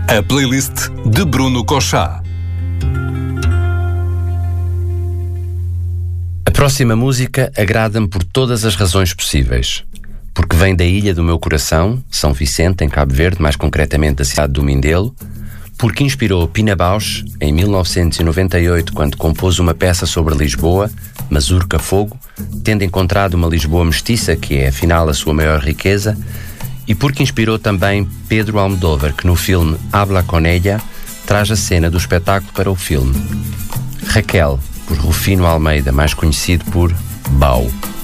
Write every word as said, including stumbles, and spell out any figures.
A playlist de Bruno Cochá. A próxima música agrada-me por todas as razões possíveis. Porque vem da ilha do meu coração, São Vicente, em Cabo Verde, mais concretamente da cidade do Mindelo. Porque inspirou Pina Bausch, em mil novecentos e noventa e oito, quando compôs uma peça sobre Lisboa, Mazurca Fogo, tendo encontrado uma Lisboa mestiça, que é, afinal, a sua maior riqueza. E porque inspirou também Pedro Almodóvar, que no filme Habla con ella traz a cena do espetáculo para o filme. Raquel, por Rufino Almeida, mais conhecido por Bau.